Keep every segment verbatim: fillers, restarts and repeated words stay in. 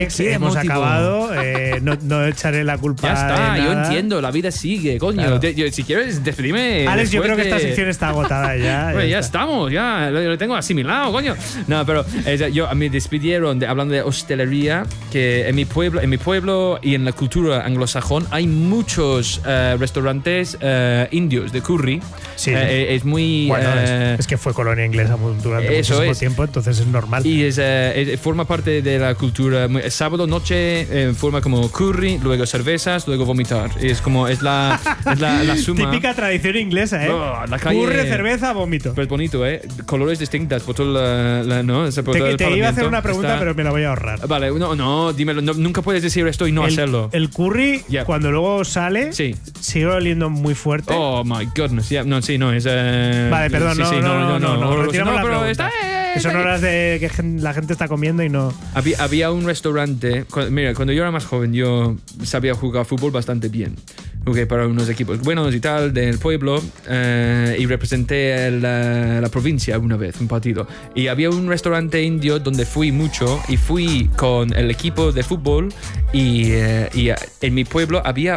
Sí, hemos motivo. acabado, eh, no, no echaré la culpa. Ya está, de yo nada. entiendo, la vida sigue, coño. Claro. Te, yo, si quieres, despedirme. Alex, yo creo que de... esta sección está agotada ya. Bueno, ya, ya está. estamos, ya lo, lo tengo asimilado, coño. No, pero eh, yo me despidieron de, hablando de hostelería, que en mi pueblo, en mi pueblo y en la cultura anglosajón hay muchos uh, restaurantes uh, indios de curry. Sí. Eh, es muy. Bueno, uh, es, es que fue colonia inglesa durante eso muchísimo es. tiempo, entonces es normal. Y es, uh, es, forma parte de la cultura. Sábado noche eh, forma como curry, luego cervezas, luego vomitar. Es como es la es la, la suma. Típica tradición inglesa, ¿eh? Oh, la calle, curry, cerveza, vómito. Pero es bonito, ¿eh? Colores distintas por todo la, la ¿no? O sea, por te todo el te iba a hacer una Parlamento. pregunta, Está... pero me la voy a ahorrar. Vale, no, no, dímelo. No, nunca puedes decir esto y no el, hacerlo. El curry, yeah. cuando luego sale, sí. sigue oliendo muy fuerte. Oh my goodness, yeah. No, sí, no, es. Uh... Vale, perdón, sí, no, sí, no, no, no, no, no, no, retiramos no, la pero pregunta. está. Eh, que son horas de que la gente está comiendo y no. Había, había un restaurante. Mira, cuando yo era más joven, yo sabía jugar fútbol bastante bien. Jugué para unos equipos buenos y tal del pueblo eh, y representé la, la provincia una vez, un partido. Y había un restaurante indio donde fui mucho y fui con el equipo de fútbol y, eh, y en mi pueblo había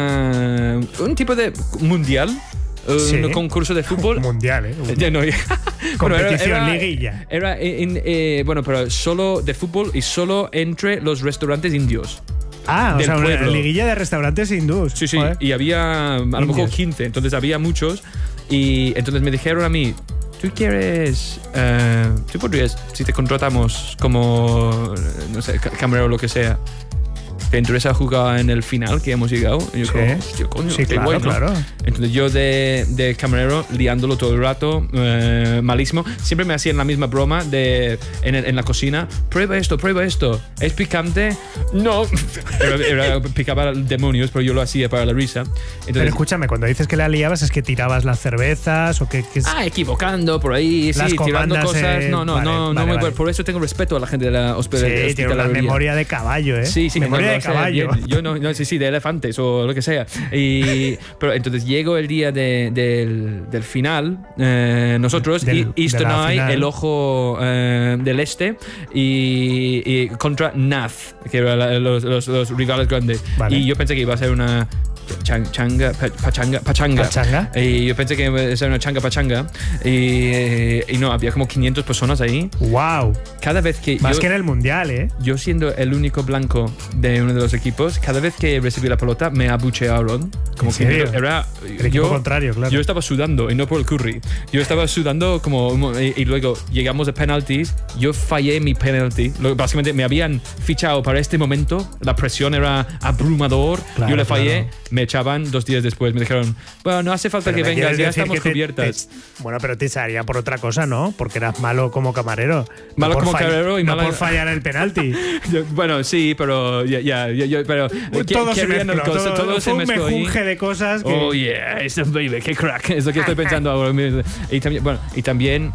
una, un tipo de mundial. Un sí. concurso de fútbol mundial, ¿eh? Ya no, competición, era, era, liguilla. Era en, eh, bueno, pero solo de fútbol y solo entre los restaurantes indios. Ah, o sea, una pueblo. liguilla de restaurantes hindús. Sí, sí. Joder. Y había a lo mejor quince, entonces había muchos. Y entonces me dijeron a mí, ¿tú quieres, uh, tú podrías, si te contratamos como, no sé, camarero o lo que sea, ¿te interesa jugar en el final que hemos llegado? Y yo sí. como, hostia, coño, sí, qué claro, bueno. claro. Entonces yo de, de camarero, liándolo todo el rato, eh, malísimo. Siempre me hacían la misma broma de, en, en la cocina. Prueba esto, prueba esto. ¿Es picante? No. Era, era, picaba demonios, pero yo lo hacía para la risa. Entonces, pero escúchame, cuando dices que la liabas, ¿es que tirabas las cervezas o que, que es... Ah, equivocando por ahí, las sí, tirando cosas. Eh, no, no, vale, no, vale, no vale. Muy, por eso tengo respeto a la gente de la hospedalería. Sí, tiene una memoria de caballo, ¿eh? Sí, sí, memoria no, de no, caballo. Bien. Yo no, no, sí, sí, de elefantes o lo que sea. Y, pero entonces llego el día de, del, del final, eh, nosotros, del, y Eastern de Eye, el ojo eh, del este, y, y contra Nath, que eran los, los, los rivales grandes. Vale. Y yo pensé que iba a ser una Chang, changa, pachanga, pachanga. ¿Pachanga? Y yo pensé que iba a ser una changa pachanga. Y, y no, había como quinientas personas ahí. ¡Wow! Cada vez que. Más yo, que en el mundial, ¿eh? Yo, siendo el único blanco de uno de los equipos, cada vez que recibí la pelota me abuchearon. Como ¿En que serio? era. El equipo yo, contrario, claro. Yo estaba sudando y no por el curry. Yo estaba sudando como. Y, y luego llegamos a penaltis. Yo fallé mi penalti. Básicamente me habían fichado para este momento. La presión era abrumador. Claro, yo le fallé. Claro. Me echaban dos días después. Me dijeron, bueno, no hace falta pero que vengas, ya estamos te, cubiertas. Te, bueno, pero te echaría por otra cosa, ¿no? Porque eras malo como camarero. Malo no como camarero y no malo por fallar el penalti. Bueno, sí, pero ya, ya, ya, pero todo se mezcló, cosa, todo, todo se fue un mezcló mejunje ahí. de cosas que... Oh yeah, eso, baby, qué crack, es lo que estoy pensando ahora mismo. Y también, bueno, y también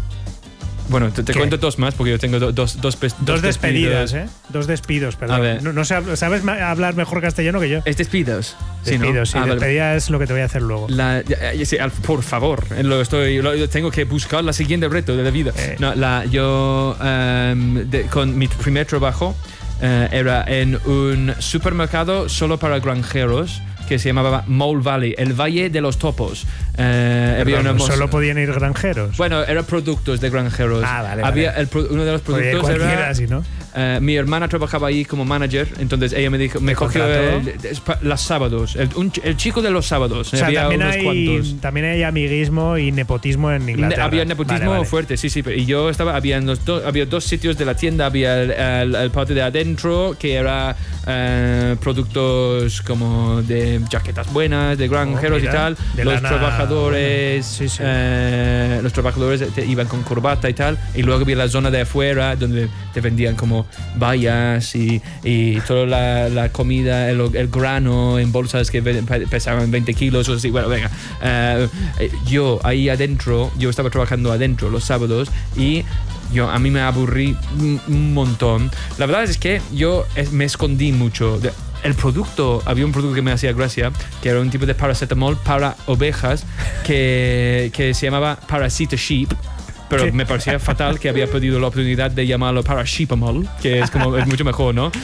Bueno, te, te cuento dos más porque yo tengo do, dos, dos, dos, dos despedidas, ¿eh? Dos despidos, perdón. A ver. No, no sabes hablar mejor castellano que yo. ¿Es despidos? Despidos, sí. ¿No? sí ah, despedida vale. Es lo que te voy a hacer luego. La, sí, por favor, lo estoy, lo, tengo que buscar la siguiente reto de la vida. Eh. No, la, yo, um, de, con mi primer trabajo, uh, era en un supermercado solo para granjeros que se llamaba Mole Valley, el Valle de los Topos. Eh, Perdón, había ¿Solo podían ir granjeros? Bueno, eran productos de granjeros. Ah, vale, había vale. El, uno de los productos Oye, era… Así, ¿no? Uh, mi hermana trabajaba ahí como manager, entonces ella me dijo, me cogió el, el, los sábados, el, un, el chico de los sábados. O sea, había también, unos hay, cuantos. también hay amiguismo y nepotismo en Inglaterra. Había nepotismo vale, vale. fuerte, sí, sí. Y yo estaba, había, los do, había dos sitios de la tienda, había el, el, el parte de adentro que era uh, productos como de jaquetas buenas, de granjeros oh, mira, y tal. Los lana, trabajadores, sí, sí. Uh, los trabajadores te, iban con corbata y tal. Y luego había la zona de afuera donde te vendían como bayas y, y toda la, la comida, el, el grano en bolsas que pesaban veinte kilos o así. Bueno, venga. Uh, yo ahí adentro, yo estaba trabajando adentro los sábados y yo a mí me aburrí un, un montón. La verdad es que yo me escondí mucho. De, el producto, había un producto que me hacía gracia, que era un tipo de paracetamol para ovejas que, que se llamaba Parasita Sheep. pero me parecía fatal que había perdido la oportunidad de llamarlo Paracetamol, que es como es mucho mejor, ¿no?